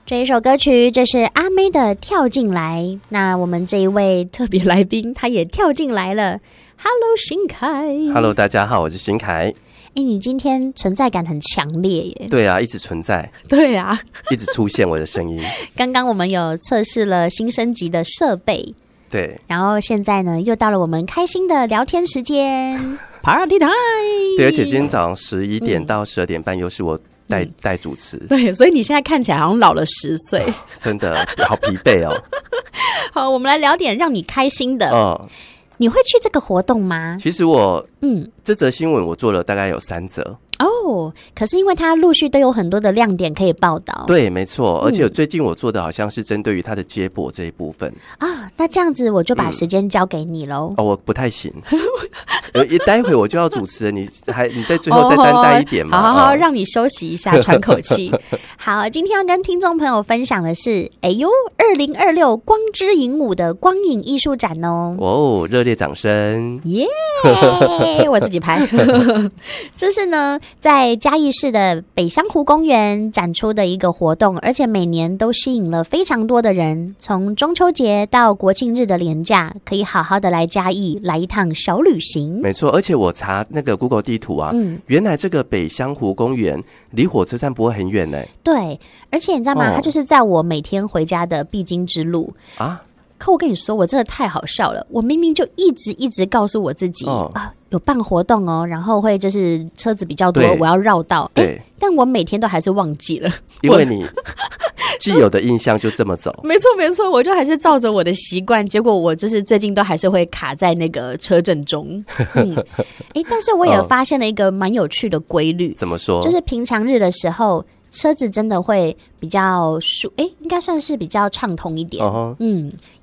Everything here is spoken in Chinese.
这一首歌曲，这是阿妹的跳进来。那我们这一位特别来宾，他也跳进来了。Hello， 新凯。 Hello， 大家好，我是新凯。 你今天存在感很强烈耶。 对啊，一直存在。 对啊， 一直出现我的声音。刚刚我们有测试了新升级的设备。 对。 然后现在呢，又到了我们开心的聊天时间。Party time。 对，而且今天早上11点到12点半又是我带主持。 对，所以你现在看起来好像老了10岁。 真的好疲惫哦。 好，我们来聊点让你开心的。你会去这个活动吗？ 其实我这则新闻我做了大概有3则。 可是因为它陆续都有很多的亮点可以报道。 对，没错，而且最近我做的好像是针对于它的接驳这一部分啊。那这样子我就把时间交给你喽。 我不太行。待会我就要主持了，你在最后再担待一点嘛。 好，让你休息一下，喘口气。好，今天要跟听众朋友分享的是2026光之影舞的光影艺术展哦。 热烈掌声！ 耶！我自己拍。这是呢，在嘉义市的北香湖公园展出的一个活动，而且每年都吸引了非常多的人，从中秋节到国庆日的连假，可以好好的来嘉义来一趟小旅行。 没错，而且我查那个 Google 地图啊，原来这个北香湖公园离火车站不会很远呢。 对，而且你知道吗？它就是在我每天回家的必经之路啊。可我跟你说，我真的太好笑了，我明明就一直告诉我自己有办活动哦，然后会就是车子比较多，我要绕道。对，但我每天都还是忘记了， 因为你既有的印象就这么走。 没错，我就还是照着我的习惯，结果我就是最近都还是会卡在那个车阵中。但是我也发现了一个蛮有趣的规律。 怎么说？ 就是平常日的时候，车子真的会比较应该算是比较畅通一点。